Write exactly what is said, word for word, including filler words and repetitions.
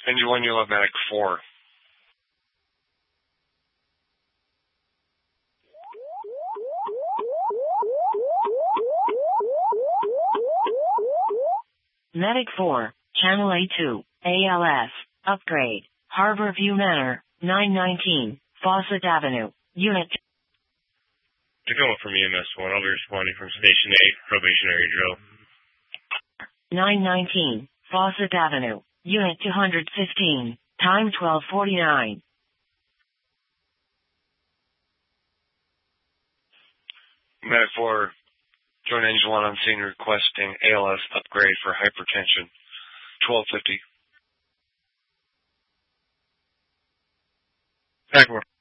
Engine one, you'll have Medic four. Medic four, Channel A two, A L S, upgrade, Harborview Manor, nine nineteen, Fawcett Avenue, Unit Tacoma from E M S one, I'll be responding from Station eight, probationary drill. nine nineteen, Fawcett Avenue, Unit two fifteen, time twelve forty-nine. Medic four, join Engine one on scene requesting A L S upgrade for hypertension, twelve fifty. Back